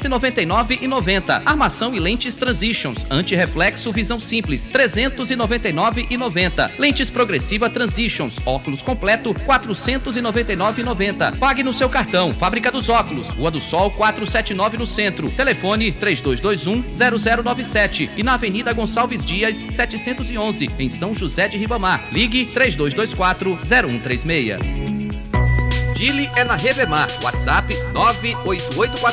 199,90. Armação e lentes Transitions, anti-reflexo, visão simples, 399,90. Lentes progressiva Transitions, óculos completo, 499,90. Pague no seu cartão. Fábrica dos Óculos, Rua do Sol 479 no centro. Telefone 3221-0097 e na Avenida Gonçalves Dias 711, em São José de Ribamar. Ligue 3224-0136. Dili é na Revemar. WhatsApp 988